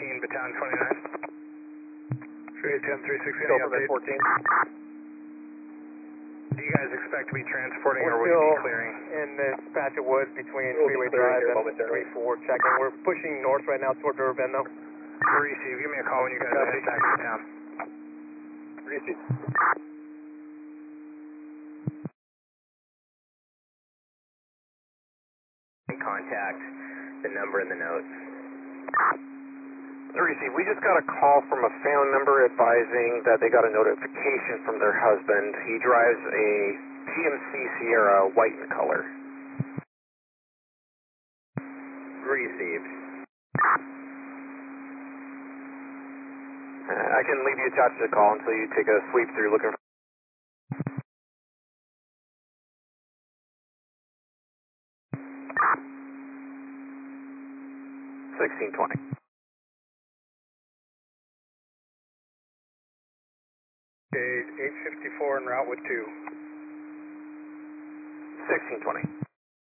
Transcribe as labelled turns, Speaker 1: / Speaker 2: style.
Speaker 1: Battalion 29. Trade 10-360,
Speaker 2: Go
Speaker 1: any
Speaker 2: for
Speaker 1: update?
Speaker 2: 14.
Speaker 1: Do you guys expect to be transporting or will
Speaker 3: We're
Speaker 1: you be
Speaker 3: still
Speaker 1: clearing?
Speaker 3: in this patch of woods between
Speaker 2: We'll be
Speaker 3: Freeway
Speaker 2: clearing
Speaker 3: Drive
Speaker 2: here
Speaker 3: and
Speaker 2: momentarily.
Speaker 3: 3-4 checking. We're pushing north right now toward River Bend though.
Speaker 1: Receive, give me a call when you guys are heading back to town.
Speaker 2: Receive.
Speaker 4: Contact the number in the notes.
Speaker 2: Receive. We just got a call from a family member advising that they got a notification from their husband. He drives a GMC Sierra, white in color.
Speaker 4: Received.
Speaker 2: I can leave you attached to the call until you take a sweep through looking for 1620.
Speaker 1: Gauge 854 en route with 2.
Speaker 2: 1620.